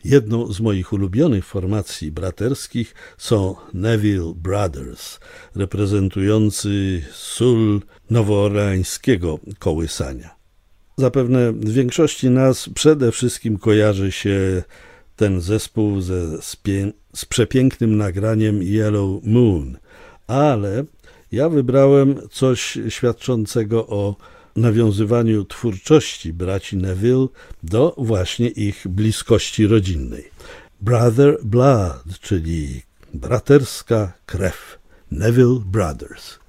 Jedną z moich ulubionych formacji braterskich są Neville Brothers, reprezentujący sól nowoorleańskiego kołysania. Zapewne w większości nas przede wszystkim kojarzy się ten zespół z przepięknym nagraniem Yellow Moon, ale ja wybrałem coś świadczącego o nawiązywaniu twórczości braci Neville do właśnie ich bliskości rodzinnej. Brother Blood, czyli braterska krew. Neville Brothers.